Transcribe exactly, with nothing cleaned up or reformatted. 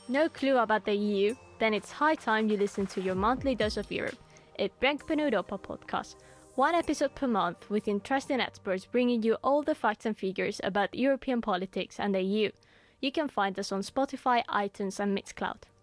No clue about the E U? Then it's high time you listen to your monthly dose of Europe, a Brännpunkt Europa podcast. One episode per month with interesting experts bringing you all the facts and figures about European politics and the E U. You can find us on Spotify, iTunes and Mixcloud.